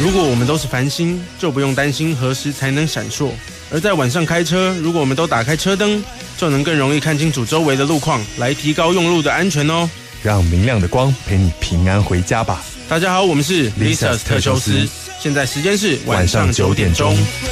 如果我们都是繁星，就不用担心何时才能闪烁。而在晚上开车，如果我们都打开车灯，就能更容易看清楚周围的路况，来提高用路的安全哦。 让明亮的光陪你平安回家吧。 大家好，我们是 Lisa's 特修斯，现在时间是晚上9点钟。